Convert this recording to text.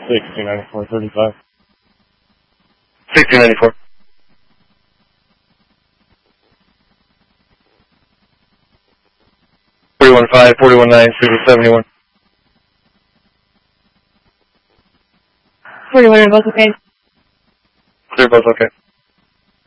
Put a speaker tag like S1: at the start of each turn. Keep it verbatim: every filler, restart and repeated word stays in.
S1: sixty ninety-four thirty-five.
S2: sixty ninety-four. forty-one five, forty-one nine, zero seventy-one.
S3: forty-one are both okay.
S2: They're both okay.